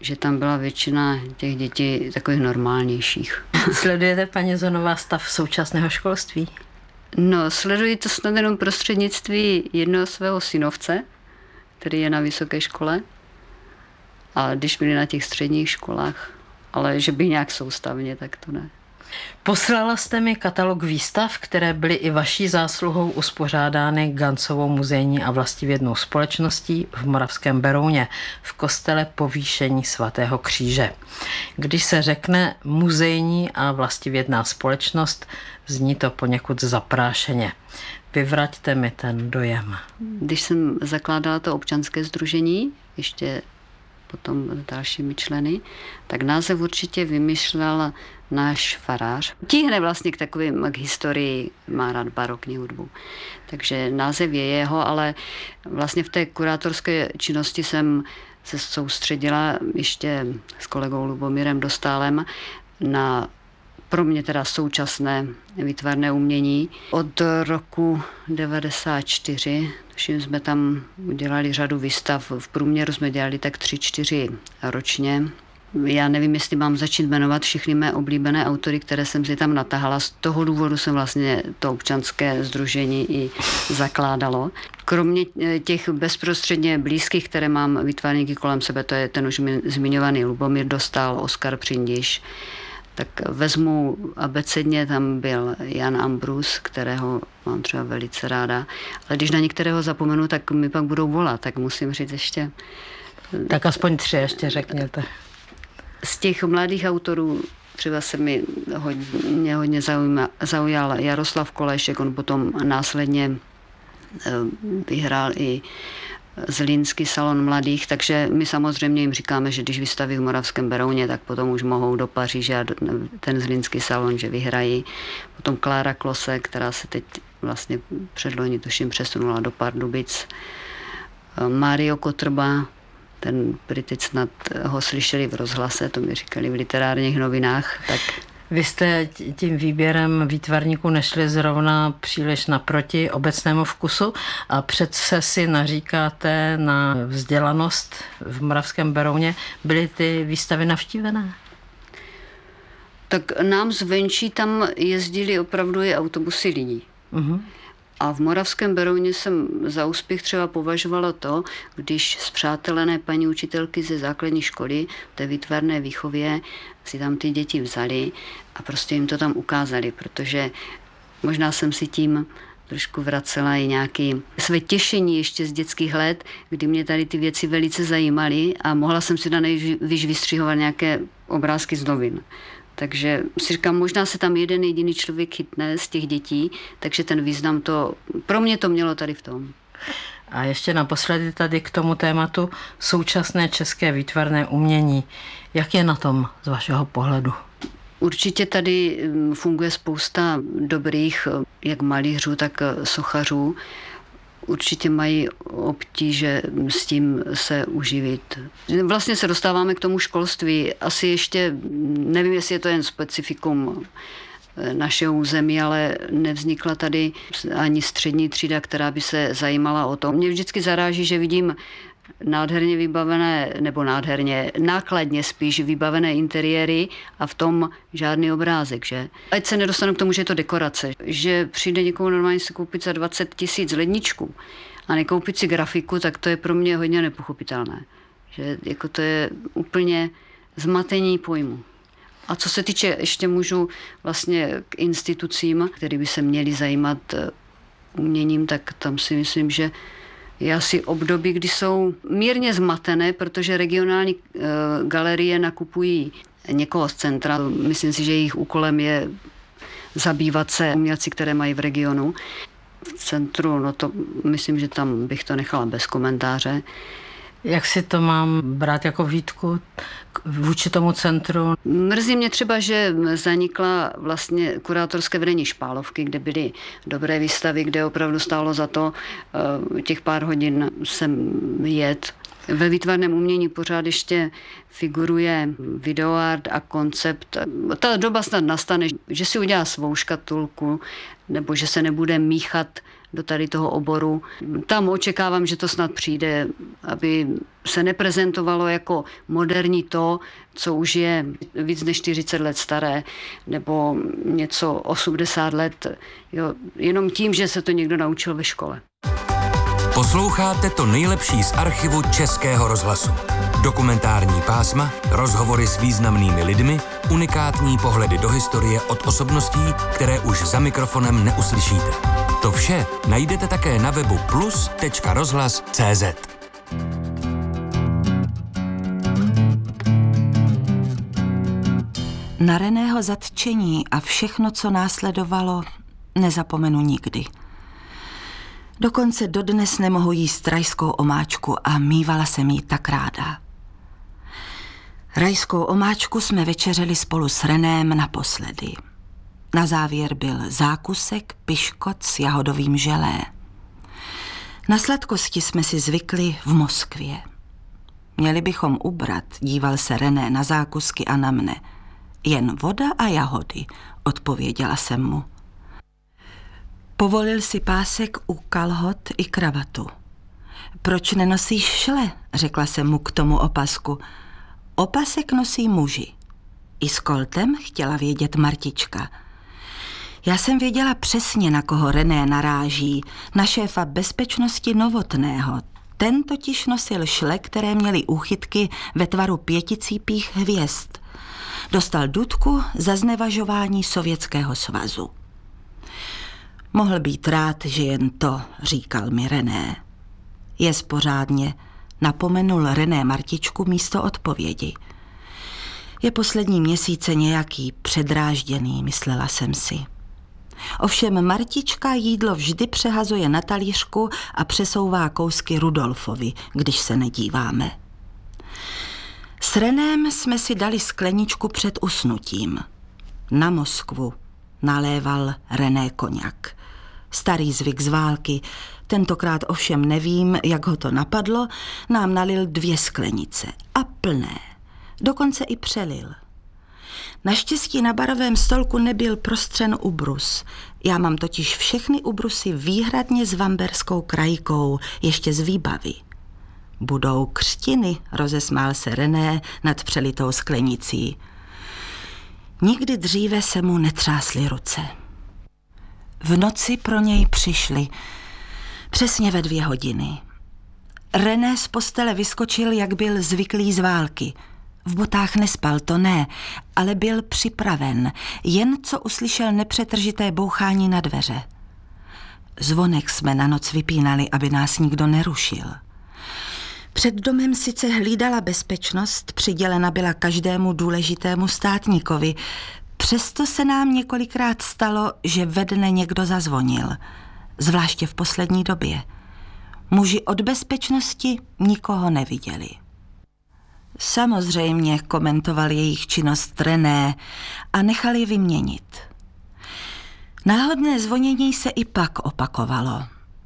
že tam byla většina těch dětí takových normálnějších. Sledujete, paní Zonová, stav současného školství? No, sleduji to snad jenom prostřednictví jednoho svého synovce, který je na vysoké škole. A když byli na těch středních školách, ale že by nějak soustavně, tak to ne. Poslala jste mi katalog výstav, které byly i vaší zásluhou uspořádány Gancovou muzejní a vlastivědnou společností v Moravském Berouně v kostele Povýšení svatého kříže. Když se řekne muzejní a vlastivědná společnost, zní to poněkud zaprášeně. Vyvraťte mi ten dojem. Když jsem zakládala to občanské sdružení, ještě potom s dalšími členy, tak název určitě vymýšlel náš farář. Tíhne vlastně k historii, má rád barokní hudbu. Takže název je jeho, ale vlastně v té kurátorské činnosti jsem se soustředila ještě s kolegou Lubomírem Dostálem na pro mě teda současné výtvarné umění. Od roku 1994, tuším, jsme tam udělali řadu výstav. V průměru jsme dělali tak 3-4 ročně. Já nevím, jestli mám začít jmenovat všechny mé oblíbené autory, které jsem si tam natahala. Z toho důvodu jsem vlastně to občanské sdružení i zakládalo. Kromě těch bezprostředně blízkých, které mám výtvarníky kolem sebe, to je ten už zmiňovaný Lubomír Dostál, Oskar Přindiš, tak vezmu abecedně, tam byl Jan Ambrus, kterého mám třeba velice ráda, ale když na některého zapomenu, tak mi pak budou volat, tak musím říct ještě. Tak aspoň 3 ještě řekněte. Z těch mladých autorů třeba se mi hodně zaujal Jaroslav Kolešek, on potom následně vyhrál i Zlínský salon mladých, takže my samozřejmě jim říkáme, že když vystaví v Moravském Berouně, tak potom už mohou do Paříže a ten Zlínský salon, že vyhrají. Potom Klára Klose, která se teď vlastně předloni tuším přesunula do Pardubic. Mario Kotrba, ten prý teď snad ho slyšeli v rozhlase, to mi říkali v literárních novinách, tak vy jste tím výběrem výtvarníků nešli zrovna příliš naproti obecnému vkusu a přece si naříkáte na vzdělanost v Moravském Berouně. Byly ty výstavy navštívené? Tak nám zvenčí tam jezdili opravdu i autobusy lidí. Uh-huh. A v Moravském Berouně jsem za úspěch třeba považovala to, když spřátelené paní učitelky ze základní školy té výtvarné výchově si tam ty děti vzali a prostě jim to tam ukázali, protože možná jsem si tím trošku vracela i nějaké své těšení ještě z dětských let, kdy mě tady ty věci velice zajímaly a mohla jsem si tam vystřihovat nějaké obrázky z novin. Takže si říkám, možná se tam jeden jediný člověk chytne z těch dětí, takže ten význam to, pro mě to mělo tady v tom. A ještě naposledy tady k tomu tématu současné české výtvarné umění. Jak je na tom z vašeho pohledu? Určitě tady funguje spousta dobrých, jak malířů, tak sochařů. Určitě mají obtíže s tím se uživit. Vlastně se dostáváme k tomu školství. Asi ještě, nevím, jestli je to jen specifikum našeho území, ale nevznikla tady ani střední třída, která by se zajímala o to. Mě vždycky zaráží, že vidím nádherně vybavené, nebo nákladně spíš vybavené interiéry a v tom žádný obrázek, že? Ať se nedostanu k tomu, že je to dekorace, že přijde někomu normálně si koupit za 20 000 ledničku a nekoupit si grafiku, tak to je pro mě hodně nepochopitelné. Že jako to je úplně zmatení pojmu. A co se týče, ještě můžu vlastně k institucím, které by se měly zajímat uměním, tak tam si myslím, že je asi období, kdy jsou mírně zmatené, protože regionální galerie nakupují někoho z centra. Myslím si, že jejich úkolem je zabývat se umělci, které mají v regionu. V centru, no to myslím, že tam bych to nechala bez komentáře. Jak si to mám brát jako výtku vůči tomu centru? Mrzí mě třeba, že zanikla vlastně kurátorské vedení Špálovky, kde byly dobré výstavy, kde opravdu stálo za to těch pár hodin sem jet. Ve výtvarném umění pořád ještě figuruje videoart a koncept. Ta doba snad nastane, že si udělá svou škatulku, nebo že se nebude míchat do tady toho oboru. Tam očekávám, že to snad přijde, aby se neprezentovalo jako moderní to, co už je víc než 40 let staré, nebo něco 80 let, jo, jenom tím, že se to někdo naučil ve škole. Posloucháte to nejlepší z archivu Českého rozhlasu. Dokumentární pásma, rozhovory s významnými lidmi, unikátní pohledy do historie od osobností, které už za mikrofonem neuslyšíte. To vše najdete také na webu plus.rozhlas.cz. Na Reného zatčení a všechno, co následovalo, nezapomenu nikdy. Dokonce dodnes nemohu jíst rajskou omáčku a mívala jsem jí tak ráda. Rajskou omáčku jsme večeřeli spolu s Reném naposledy. Na závěr byl zákusek, piškot s jahodovým želé. Na sladkosti jsme si zvykli v Moskvě. Měli bychom ubrat, díval se René na zákusky a na mne. Jen voda a jahody, odpověděla jsem mu. Povolil si pásek u kalhot i kravatu. Proč nenosíš šle, řekla jsem mu k tomu opasku. Opasek nosí muži. I s koltem, chtěla vědět Martička. Já jsem věděla přesně, na koho René naráží, na šéfa bezpečnosti Novotného. Ten totiž nosil šle, které měly úchytky ve tvaru pěticípých hvězd. Dostal dudku za znevažování Sovětského svazu. Mohl být rád, že jen to, říkal mi René. Jest pořádně, napomenul René Martičku místo odpovědi. Je poslední měsíce nějaký předrážděný, myslela jsem si. Ovšem Martička jídlo vždy přehazuje na talířku a přesouvá kousky Rudolfovi, když se nedíváme. S Reném jsme si dali skleničku před usnutím. Na Moskvu naléval René koňak. Starý zvyk z války, tentokrát ovšem nevím, jak ho to napadlo, nám nalil 2 sklenice a plné. Dokonce i přelil. Naštěstí na barovém stolku nebyl prostřen ubrus. Já mám totiž všechny ubrusy výhradně s vamberskou krajkou, ještě z výbavy. Budou křtiny, rozesmál se René nad přelitou sklenicí. Nikdy dříve se mu netřásly ruce. V noci pro něj přišli. Přesně ve 2 hodiny. René z postele vyskočil, jak byl zvyklý z války. V botách nespal, to ne, ale byl připraven, jen co uslyšel nepřetržité bouchání na dveře. Zvonek jsme na noc vypínali, aby nás nikdo nerušil. Před domem sice hlídala bezpečnost, přidělena byla každému důležitému státníkovi, přesto se nám několikrát stalo, že ve dne někdo zazvonil, zvláště v poslední době. Muži od bezpečnosti nikoho neviděli. Samozřejmě komentoval jejich činnost René a nechal je vyměnit. Náhodné zvonění se i pak opakovalo.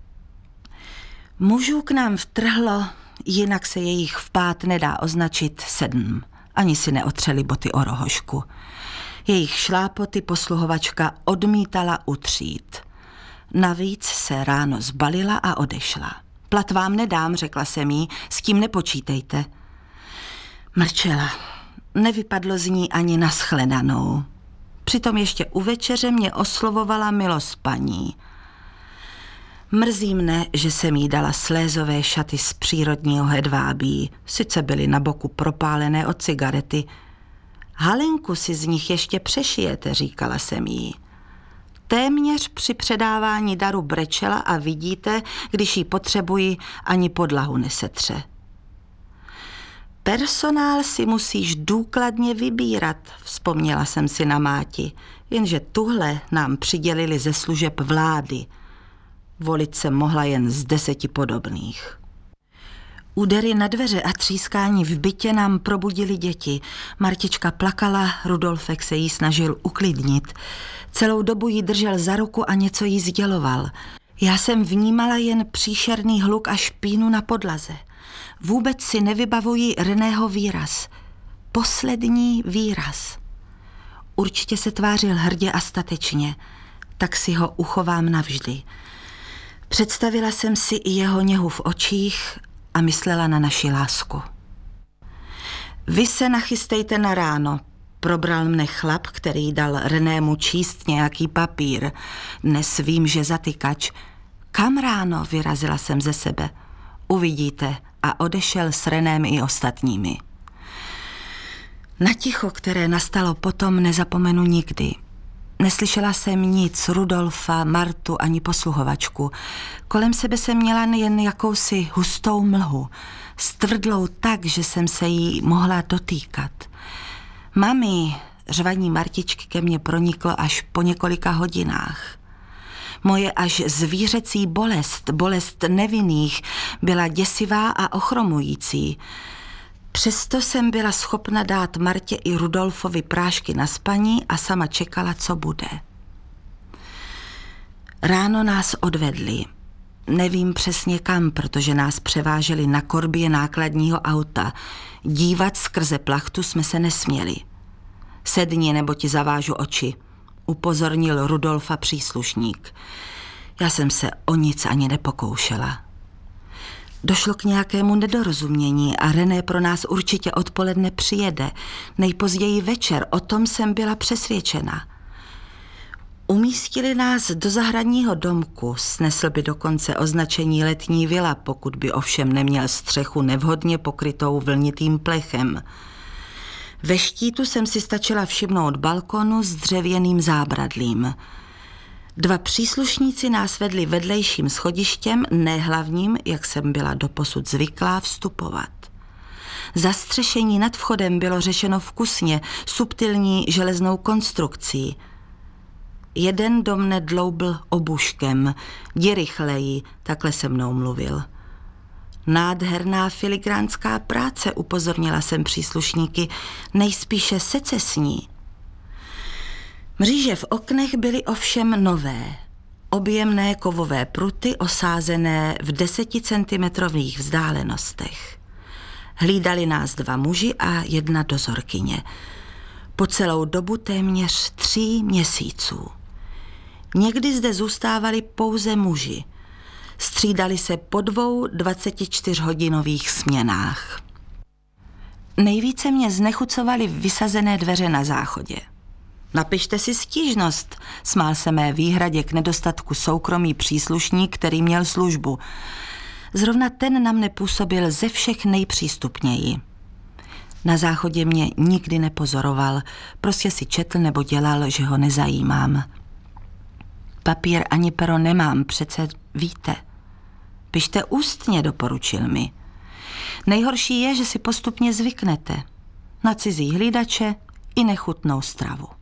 Mužů k nám vtrhlo, jinak se jejich vpád nedá označit 7. Ani si neotřeli boty o rohošku. Jejich šlápoty posluhovačka odmítala utřít. Navíc se ráno zbalila a odešla. Plat vám nedám, řekla jsem jí, s tím nepočítejte. Mlčela. Nevypadlo z ní ani na shledanou. Přitom ještě u večeře mě oslovovala milost paní. Mrzí mne, že jsem jí dala slézové šaty z přírodního hedvábí. Sice byly na boku propálené od cigarety. Halenku si z nich ještě přešijete, říkala jsem jí. Téměř při předávání daru brečela a vidíte, když ji potřebuji, ani podlahu nesetře. Personál si musíš důkladně vybírat, vzpomněla jsem si na máti, jenže tuhle nám přidělili ze služeb vlády. Volit se mohla jen z 10 podobných. Údery na dveře a třískání v bytě nám probudili děti. Martička plakala, Rudolfek se jí snažil uklidnit. Celou dobu ji držel za ruku a něco jí sděloval. Já jsem vnímala jen příšerný hluk a špínu na podlaze. Vůbec si nevybavuji Reného výraz. Poslední výraz. Určitě se tvářil hrdě a statečně, tak si ho uchovám navždy. Představila jsem si i jeho něhu v očích a myslela na naši lásku. Vy se nachystejte na ráno, probral mne chlap, který dal Renému číst nějaký papír. Dnes vím, že zatykač. Kam ráno, vyrazila jsem ze sebe. Uvidíte, a odešel s Reném i ostatními. Na ticho, které nastalo potom, nezapomenu nikdy. Neslyšela jsem nic, Rudolfa, Martu ani posluhovačku. Kolem sebe jsem měla jen jakousi hustou mlhu, stvrdlou tak, že jsem se jí mohla dotýkat. Mami, řvaní Martičky ke mně proniklo až po několika hodinách. Moje až zvířecí bolest nevinných, byla děsivá a ochromující. Přesto jsem byla schopna dát Martě i Rudolfovi prášky na spaní a sama čekala, co bude. Ráno nás odvedli. Nevím přesně kam, protože nás převáželi na korbě nákladního auta. Dívat skrze plachtu jsme se nesměli. Sedni, nebo ti zavážu oči, upozornil Rudolfa příslušník. Já jsem se o nic ani nepokoušela. Došlo k nějakému nedorozumění a René pro nás určitě odpoledne přijede. Nejpozději večer, o tom jsem byla přesvědčena. Umístili nás do zahradního domku, snesl by dokonce označení letní vila, pokud by ovšem neměl střechu nevhodně pokrytou vlnitým plechem. Ve štítu jsem si stačila všimnout balkonu s dřevěným zábradlím. Dva příslušníci nás vedli vedlejším schodištěm, ne hlavním, jak jsem byla doposud zvyklá vstupovat. Zastřešení nad vchodem bylo řešeno vkusně, subtilní železnou konstrukcí. Jeden do mne dloubl obuškem. Jdi rychleji, takhle se mnou mluvil. Nádherná filigránská práce, upozornila jsem příslušníky, nejspíše secesní. Mříže v oknech byly ovšem nové. Objemné kovové pruty osázené v 10centimetrových vzdálenostech. Hlídali nás 2 muži a 1 dozorkyně. Po celou dobu téměř 3 měsíců. Někdy zde zůstávali pouze muži. Střídali se po 2 24hodinových směnách. Nejvíce mě znechucovaly vysazené dveře na záchodě. Napište si stížnost, smál se mé výhradě k nedostatku soukromí příslušník, který měl službu. Zrovna ten na mne působil ze všech nejpřístupněji. Na záchodě mě nikdy nepozoroval, prostě si četl nebo dělal, že ho nezajímám. Papír ani pero nemám, přece víte. Pište ústně, doporučil mi. Nejhorší je, že si postupně zvyknete na cizí hlídače i nechutnou stravu.